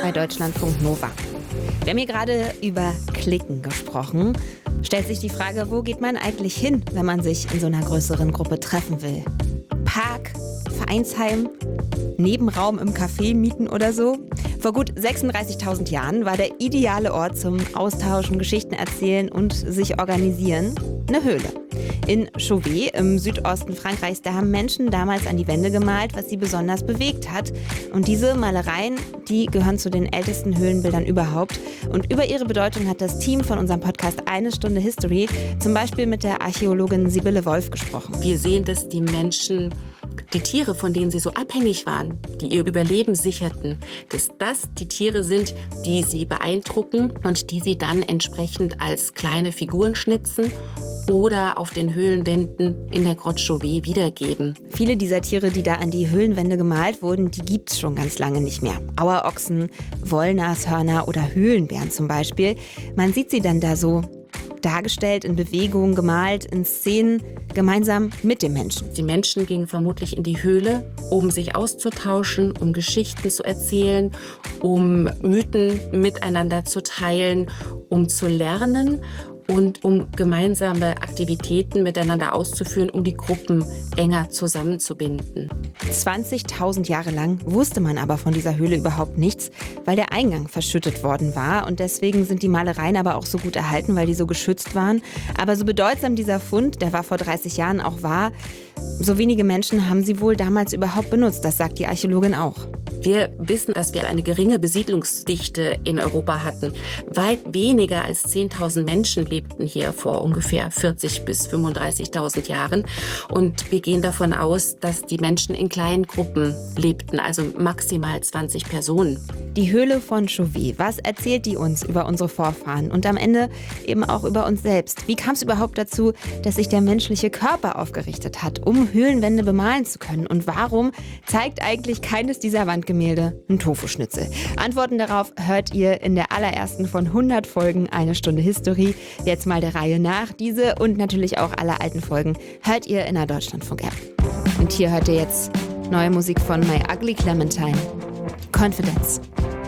bei Deutschlandfunk Nova. Wir haben hier gerade über Cliquen gesprochen. Stellt sich die Frage, wo geht man eigentlich hin, wenn man sich in so einer größeren Gruppe treffen will? Park, Vereinsheim, Nebenraum im Café mieten oder so? Vor gut 36.000 Jahren war der ideale Ort zum Austauschen, Geschichten erzählen und sich organisieren eine Höhle. In Chauvet im Südosten Frankreichs, da haben Menschen damals an die Wände gemalt, was sie besonders bewegt hat. Und diese Malereien, die gehören zu den ältesten Höhlenbildern überhaupt. Und über ihre Bedeutung hat das Team von unserem Podcast Eine Stunde History zum Beispiel mit der Archäologin Sibylle Wolf gesprochen. Wir sehen, dass die Menschen, die Tiere, von denen sie so abhängig waren, die ihr Überleben sicherten, dass das die Tiere sind, die sie beeindrucken und die sie dann entsprechend als kleine Figuren schnitzen oder auf den Höhlenwänden in der Grotte Chauvet wiedergeben. Viele dieser Tiere, die da an die Höhlenwände gemalt wurden, die gibt's schon ganz lange nicht mehr. Auerochsen, Wollnashörner oder Höhlenbären zum Beispiel. Man sieht sie dann da so dargestellt, in Bewegung, gemalt, in Szenen, gemeinsam mit dem Menschen. Die Menschen gingen vermutlich in die Höhle, um sich auszutauschen, um Geschichten zu erzählen, um Mythen miteinander zu teilen, um zu lernen und um gemeinsame Aktivitäten miteinander auszuführen, um die Gruppen enger zusammenzubinden. 20.000 Jahre lang wusste man aber von dieser Höhle überhaupt nichts, weil der Eingang verschüttet worden war. Und deswegen sind die Malereien aber auch so gut erhalten, weil die so geschützt waren. Aber so bedeutsam dieser Fund, der war vor 30 Jahren auch war, so wenige Menschen haben sie wohl damals überhaupt benutzt. Das sagt die Archäologin auch. Wir wissen, dass wir eine geringe Besiedlungsdichte in Europa hatten. Weit weniger als 10.000 Menschen lebten hier vor ungefähr 40.000 bis 35.000 Jahren. Und wir gehen davon aus, dass die Menschen in kleinen Gruppen lebten, also maximal 20 Personen. Die Höhle von Chauvet, was erzählt die uns über unsere Vorfahren und am Ende eben auch über uns selbst? Wie kam es überhaupt dazu, dass sich der menschliche Körper aufgerichtet hat, um Höhlenwände bemalen zu können? Und warum zeigt eigentlich keines dieser Wandgemälde ein Tofu-Schnitzel? Antworten darauf hört ihr in der allerersten von 100 Folgen Eine Stunde History. Jetzt mal der Reihe nach. Diese und natürlich auch alle alten Folgen hört ihr in der Deutschlandfunk-App. Und hier hört ihr jetzt neue Musik von My Ugly Clementine. Confidence.